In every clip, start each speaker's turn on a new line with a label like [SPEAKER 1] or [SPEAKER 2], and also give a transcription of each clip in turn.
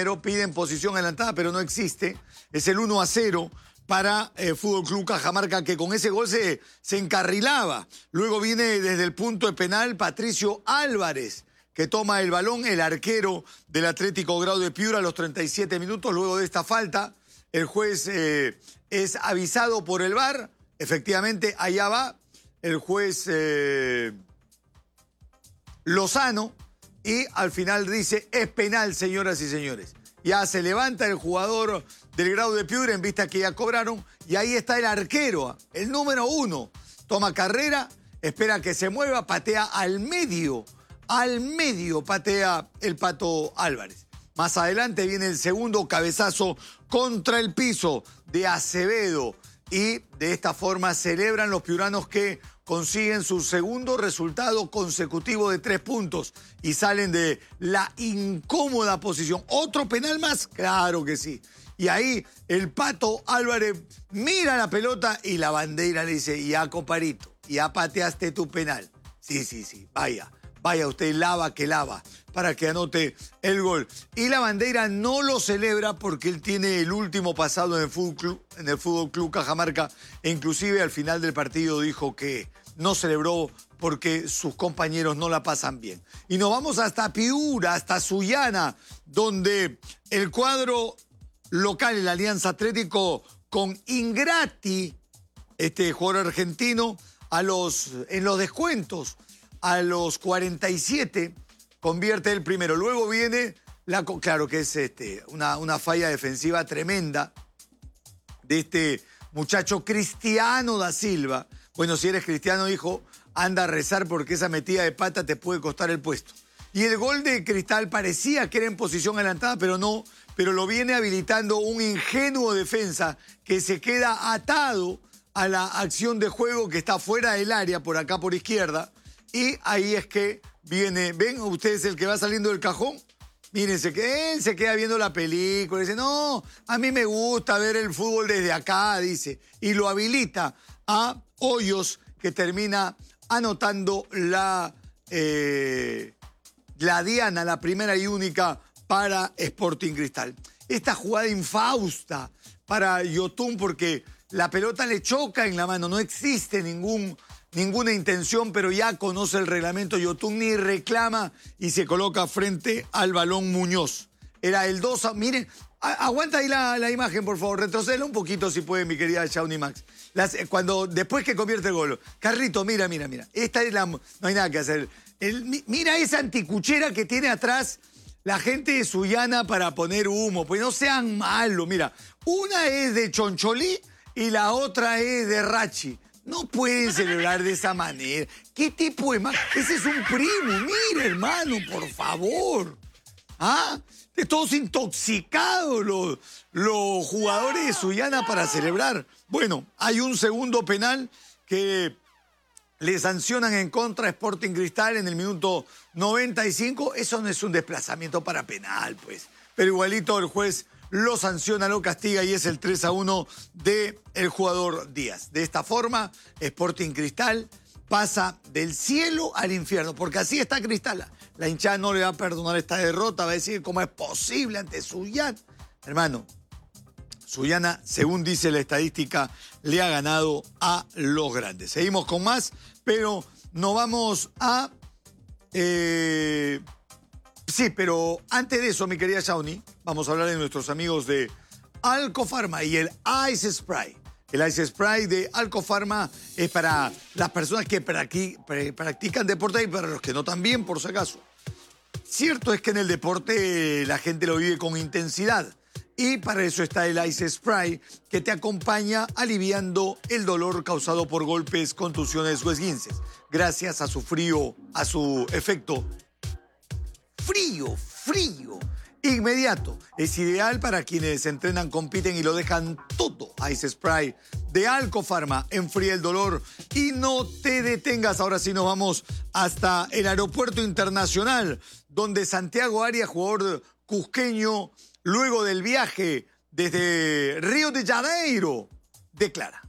[SPEAKER 1] primero, piden posición adelantada, pero no existe. Es el 1-0 para Fútbol Club Cajamarca, que con ese gol se encarrilaba. Luego viene desde el punto de penal Patricio Álvarez, que toma el balón, el arquero del Atlético Grau de Piura a los 37 minutos. Luego de esta falta, el juez es avisado por el VAR. Efectivamente, allá va el juez Lozano y al final dice, es penal, señoras y señores. Ya se levanta el jugador del Grau de Piura en vista que ya cobraron y ahí está el arquero, el número 1. Toma carrera, espera que se mueva, patea al medio patea el Pato Álvarez. Más adelante viene el segundo cabezazo contra el piso de Acevedo y de esta forma celebran los piuranos que consiguen su segundo resultado consecutivo de 3 puntos y salen de la incómoda posición. ¿Otro penal más? Claro que sí. Y ahí el Pato Álvarez mira la pelota y la bandera le dice, ya comparito, ya pateaste tu penal. Sí, vaya usted lava que lava para que anote el gol. Y la bandera no lo celebra porque él tiene el último pasado en el Fútbol Club Cajamarca e inclusive al final del partido dijo que no celebró porque sus compañeros no la pasan bien. Y nos vamos hasta Piura, hasta Sullana, donde el cuadro local, el Alianza Atlético, con Ingrati, este jugador argentino, en los descuentos, a los 47, convierte el primero. Luego viene, claro que es una falla defensiva tremenda de este muchacho Cristiano da Silva. Bueno, si eres cristiano, hijo, anda a rezar porque esa metida de pata te puede costar el puesto. Y el gol de Cristal parecía que era en posición adelantada, pero no, pero lo viene habilitando un ingenuo defensa que se queda atado a la acción de juego que está fuera del área, por acá por izquierda, y ahí es que viene, ¿ven ustedes el que va saliendo del cajón? Mírense que él se queda viendo la película, dice, no, a mí me gusta ver el fútbol desde acá, dice, y lo habilita a Hoyos, que termina anotando la diana, la primera y única para Sporting Cristal. Esta jugada infausta para Yotun porque la pelota le choca en la mano, no existe ninguna intención, pero ya conoce el reglamento. Yotun ni reclama y se coloca frente al balón Muñoz. Era el 2. Miren, aguanta ahí la imagen, por favor. Retrocédela un poquito si puede, mi querida Shawnee Max. Después que convierte el gol. Carrito, mira. Esta es no hay nada que hacer. Mira esa anticuchera que tiene atrás la gente de Sullana para poner humo. Pues no sean malos. Mira, una es de Choncholí y la otra es de Rachi. No pueden celebrar de esa manera. ¿Qué tipo de Ese es un primo. Mira, hermano, por favor. ¿Ah? Todos intoxicados los jugadores de Sullana para celebrar. Bueno, hay un segundo penal que le sancionan en contra a Sporting Cristal en el minuto 95. Eso no es un desplazamiento para penal, pues. Pero igualito el juez lo sanciona, lo castiga y es el 3-1 del jugador Díaz. De esta forma, Sporting Cristal pasa del cielo al infierno, porque así está Cristal. La hinchada no le va a perdonar esta derrota, va a decir cómo es posible ante Sullana. Hermano, Sullana, según dice la estadística, le ha ganado a los grandes. Seguimos con más, pero nos vamos a... Sí, pero antes de eso, mi querida Shawnee, vamos a hablar de nuestros amigos de Alcofarma y el Ice Spray. El Ice Spray de Alcofarma es para las personas que practican deporte y para los que no también, por si acaso. Cierto es que en el deporte la gente lo vive con intensidad y para eso está el Ice Spray que te acompaña aliviando el dolor causado por golpes, contusiones o esguinces. Gracias a su efecto frío inmediato. Es ideal para quienes entrenan, compiten y lo dejan todo. Ice Spray de Alcofarma enfría el dolor y no te detengas. Ahora sí nos vamos hasta el Aeropuerto Internacional, donde Santiago Arias, jugador cusqueño, luego del viaje desde Río de Janeiro, declara.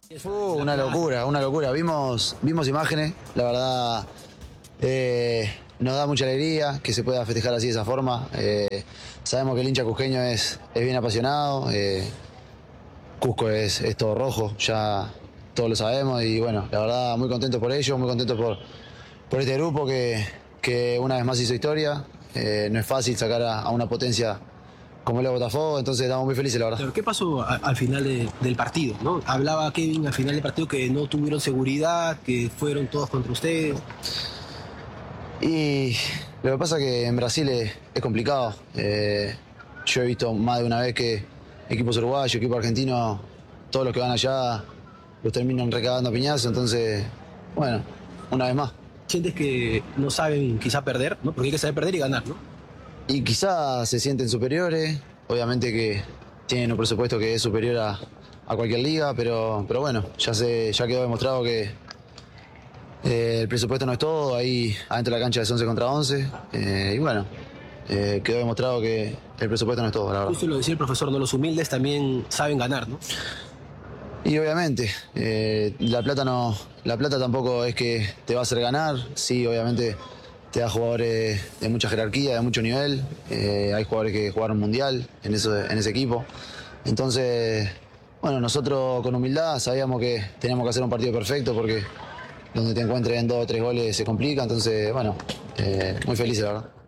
[SPEAKER 2] Fue una locura, una locura. Vimos imágenes, la verdad, nos da mucha alegría que se pueda festejar así de esa forma. Sabemos que el hincha cusqueño es bien apasionado. Cusco es todo rojo, ya todos lo sabemos y bueno, la verdad muy contento por ello, muy contento por este grupo que una vez más hizo historia. No es fácil sacar a una potencia como el Botafogo, entonces estamos muy felices, la verdad.
[SPEAKER 3] Pero ¿qué pasó al final del partido, ¿no? Hablaba Kevin al final del partido que no tuvieron seguridad, que fueron todos contra ustedes.
[SPEAKER 2] Y lo que pasa es que en Brasil es complicado. Yo he visto más de una vez que equipos uruguayos, equipos argentinos, todos los que van allá los terminan recagando a piñazos, entonces, bueno, una vez más.
[SPEAKER 3] ¿Sientes que no saben quizá perder, ¿no? Porque hay que saber perder y ganar, ¿no?
[SPEAKER 2] Y quizás se sienten superiores, obviamente que tienen un presupuesto que es superior a cualquier liga, pero bueno, ya quedó demostrado que el presupuesto no es todo, ahí adentro de la cancha es 11 contra 11, y bueno, quedó demostrado que el presupuesto no es todo, la verdad.
[SPEAKER 3] Justo lo decía el profesor, ¿no? Los humildes también saben ganar, ¿no?
[SPEAKER 2] Y obviamente, la plata tampoco es que te va a hacer ganar, sí, obviamente te da jugadores de mucha jerarquía, de mucho nivel, hay jugadores que jugaron mundial en ese equipo, entonces, bueno, nosotros con humildad sabíamos que teníamos que hacer un partido perfecto porque donde te encuentres en 2 o 3 goles se complica, entonces, bueno, muy feliz, la verdad.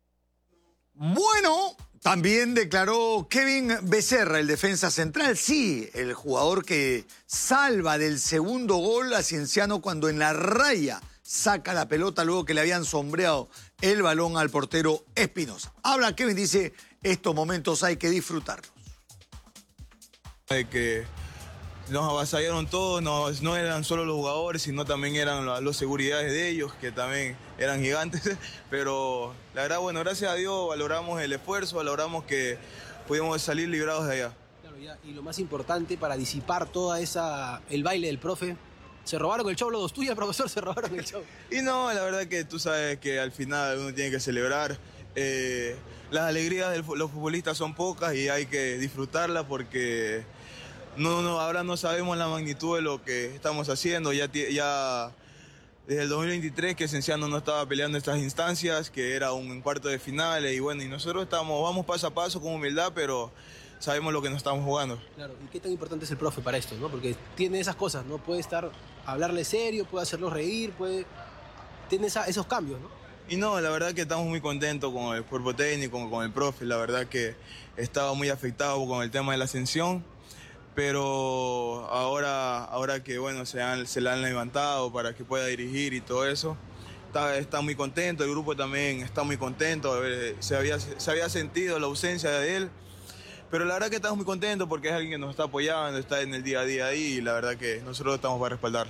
[SPEAKER 1] Bueno, también declaró Kevin Becerra, el defensa central. Sí, el jugador que salva del segundo gol a Cienciano cuando en la raya saca la pelota luego que le habían sombreado el balón al portero Espinosa. Habla Kevin, dice, estos momentos hay que disfrutarlos.
[SPEAKER 4] De que nos avasallaron todos, no eran solo los jugadores, sino también eran los seguridades de ellos, que también eran gigantes. Pero la verdad, bueno, gracias a Dios valoramos el esfuerzo, valoramos que pudimos salir librados de allá.
[SPEAKER 3] Claro, ya. Y lo más importante para disipar toda el baile del profe, se robaron el show los dos. Tú y el profesor se robaron el show.
[SPEAKER 4] Y no, la verdad que tú sabes que al final uno tiene que celebrar. Las alegrías de los futbolistas son pocas y hay que disfrutarlas porque ahora no sabemos la magnitud de lo que estamos haciendo. Ya desde el 2023 que Cienciano no estaba peleando estas instancias, que era un cuarto de finales y bueno, y nosotros vamos paso a paso con humildad, pero sabemos lo que nos estamos jugando.
[SPEAKER 3] Claro, ¿y qué tan importante es el profe para esto, no? Porque tiene esas cosas, ¿no? Puede hablarle serio, puede hacerlos reír, tiene esos cambios, ¿no?
[SPEAKER 4] Y no, la verdad que estamos muy contentos con el cuerpo técnico, con el profe. La verdad que estaba muy afectado con el tema de la ascensión, pero ahora que bueno, se la han levantado para que pueda dirigir y todo eso, está muy contento, el grupo también está muy contento. Se había sentido la ausencia de él, pero la verdad que estamos muy contentos porque es alguien que nos está apoyando, está en el día a día ahí y la verdad que nosotros estamos para respaldarlo.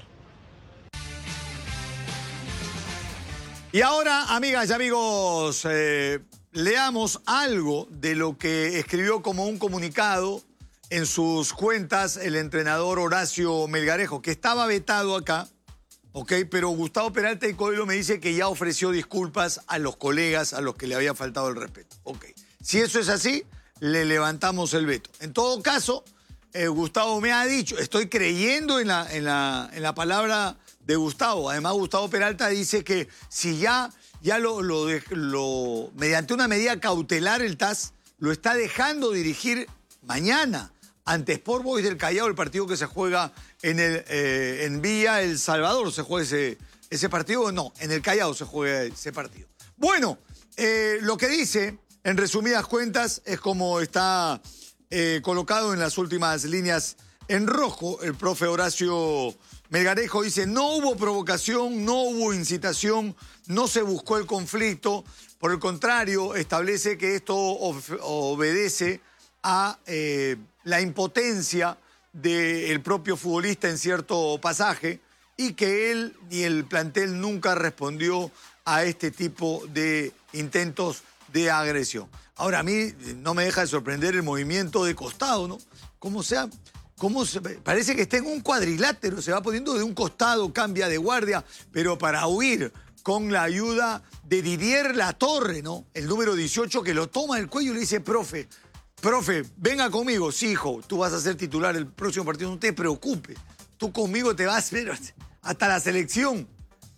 [SPEAKER 1] Y ahora, amigas y amigos, leamos algo de lo que escribió como un comunicado en sus cuentas el entrenador Horacio Melgarejo, que estaba vetado acá, ¿ok? Pero Gustavo Peralta y Coelho me dice que ya ofreció disculpas a los colegas a los que le había faltado el respeto. Ok, si eso es así, le levantamos el veto. En todo caso, Gustavo me ha dicho, estoy creyendo en la palabra de Gustavo. Además, Gustavo Peralta dice que si ya mediante una medida cautelar el TAS lo está dejando dirigir mañana ante Sport Boys del Callao, el partido que se juega en Villa El Salvador. ¿Se juega ese partido? No, en el Callao se juega ese partido. Bueno, lo que dice, en resumidas cuentas, es como está colocado en las últimas líneas en rojo el profe Horacio Melgarejo. Dice, no hubo provocación, no hubo incitación, no se buscó el conflicto. Por el contrario, establece que esto obedece a la impotencia del propio futbolista en cierto pasaje y que él y el plantel nunca respondió a este tipo de intentos de agresión. Ahora, a mí no me deja de sorprender el movimiento de costado, ¿no? Parece que está en un cuadrilátero, se va poniendo de un costado, cambia de guardia, pero para huir con la ayuda de Didier Latorre, ¿no? El número 18 que lo toma del cuello y le dice, profe, venga conmigo. Sí, hijo, tú vas a ser titular el próximo partido, no te preocupes. Tú conmigo te vas a ver hasta la selección.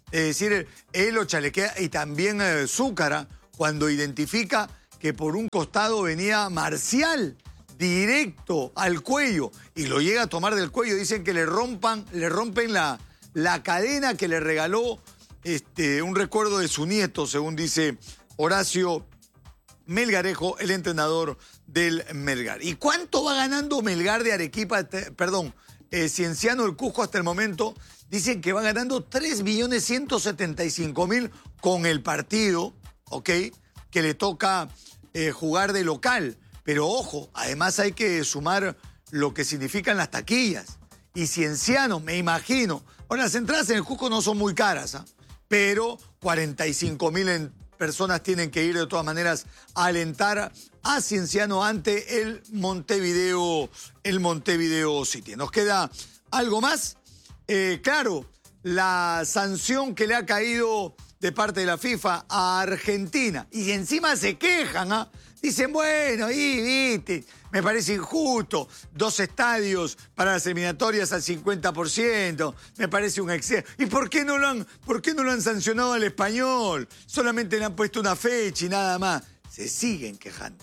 [SPEAKER 1] Es decir, él lo chalequea y también Zúcara cuando identifica que por un costado venía Marcial directo al cuello y lo llega a tomar del cuello. Dicen que le rompen la cadena que le regaló un recuerdo de su nieto, según dice Horacio Melgarejo, el entrenador del Melgar. ¿Y cuánto va ganando Melgar de Arequipa? Cienciano del Cusco hasta el momento. Dicen que va ganando 3.175.000 con el partido, ¿ok? Que le toca jugar de local. Pero ojo, además hay que sumar lo que significan las taquillas. Y Cienciano, me imagino. Ahora, las entradas en el Cusco no son muy caras, ¿eh? Pero 45.000 personas tienen que ir de todas maneras a alentar a Cienciano ante el Montevideo City. ¿Nos queda algo más? Claro, la sanción que le ha caído de parte de la FIFA a Argentina. Y encima se quejan, ¿ah? Dicen, bueno, y viste, me parece injusto. 2 estadios para las eliminatorias al 50%. Me parece un exceso. ¿Y por qué no lo han sancionado al Español? Solamente le han puesto una fecha y nada más. Se siguen quejando.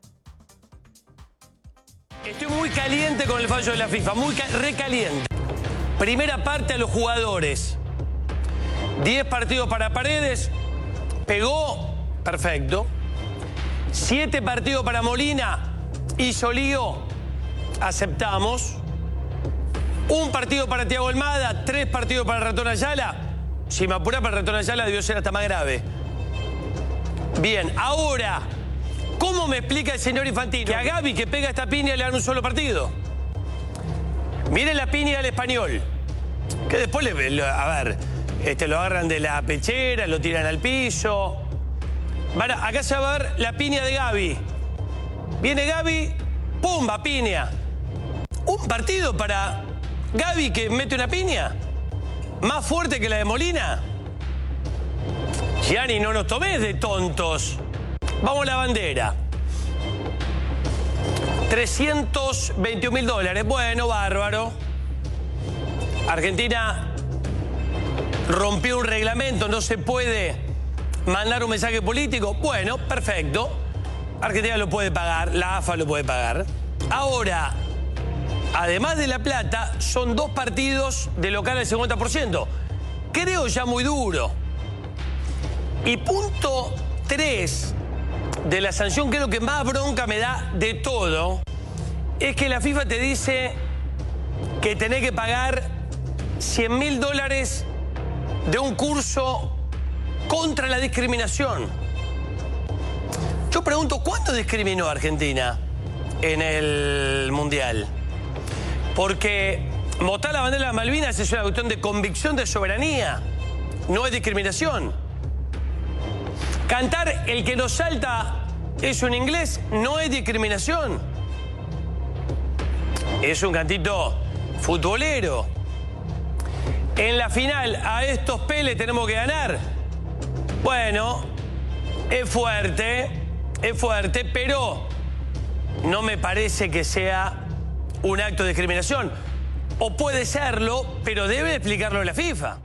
[SPEAKER 5] Estoy muy caliente con el fallo de la FIFA, muy recaliente. Primera parte a los jugadores. 10 partidos para Paredes, pegó, perfecto. 7 partidos para Molina, hizo lío, aceptamos. 1 partido para Thiago Almada, 3 partidos para Ratón Ayala. Si me apura, para Ratón Ayala debió ser hasta más grave. Bien, ahora, ¿cómo me explica el señor Infantino que a Gavi, que pega esta piña, le dan un solo partido? Miren la piña del Español, que después lo agarran de la pechera, lo tiran al piso. Acá se va a ver la piña de Gavi. Viene Gavi, ¡pumba, piña! ¿Un partido para Gavi que mete una piña? ¿Más fuerte que la de Molina? Gianni, no nos tomes de tontos. Vamos a la bandera. $321.000. Bueno, bárbaro. Argentina rompió un reglamento, no se puede mandar un mensaje político. Bueno, perfecto. Argentina lo puede pagar, la AFA lo puede pagar. Ahora, además de la plata, son 2 partidos de local al 50%. Creo ya muy duro. Y punto 3 de la sanción, que es lo que más bronca me da de todo, es que la FIFA te dice que tenés que pagar $100.000 de un curso contra la discriminación. Yo pregunto, ¿cuánto discriminó Argentina en el Mundial? Porque votar la bandera de las Malvinas es una cuestión de convicción de soberanía, no es discriminación. Cantar El que nos salta es un inglés, no es discriminación. Es un cantito futbolero. En la final a estos peles tenemos que ganar. Bueno, es fuerte, pero no me parece que sea un acto de discriminación. O puede serlo, pero debe explicarlo la FIFA.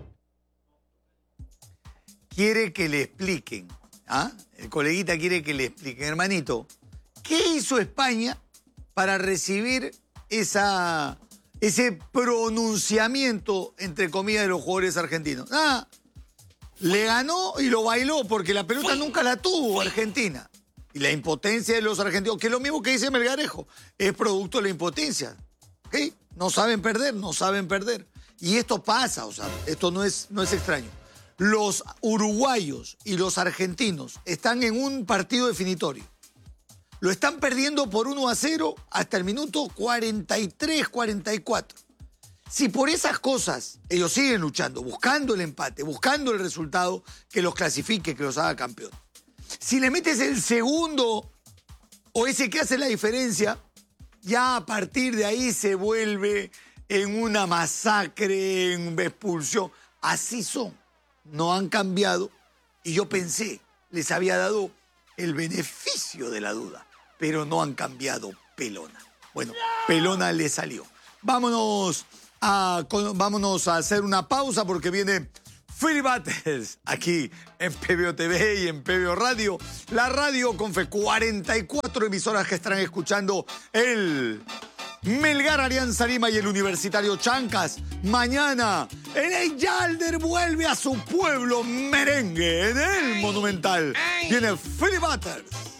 [SPEAKER 1] Quiere que le expliquen, ¿ah? El coleguita quiere que le expliquen. Hermanito, ¿qué hizo España para recibir ese pronunciamiento, entre comillas, de los jugadores argentinos? Nada. Le ganó y lo bailó porque la pelota nunca la tuvo Argentina. Y la impotencia de los argentinos, que es lo mismo que dice Melgarejo, es producto de la impotencia. ¿Ok? No saben perder, no saben perder. Y esto pasa, o sea, esto no es extraño. Los uruguayos y los argentinos están en un partido definitorio. Lo están perdiendo por 1-0 hasta el minuto 43, 44. Si por esas cosas ellos siguen luchando, buscando el empate, buscando el resultado que los clasifique, que los haga campeón. Si le metes el segundo o ese que hace la diferencia, ya a partir de ahí se vuelve en una masacre, en expulsión. Así son, no han cambiado. Y yo pensé, les había dado el beneficio de la duda, pero no han cambiado pelona. Bueno, pelona le salió. Vámonos a hacer una pausa porque viene Philly Butters, aquí en PBO TV y en PBO Radio. La radio con fe, 44 emisoras que estarán escuchando el Melgar Alianza Lima y el Universitario Chancas. Mañana, el Eyalder vuelve a su pueblo merengue en el Monumental. Viene Philly Butters.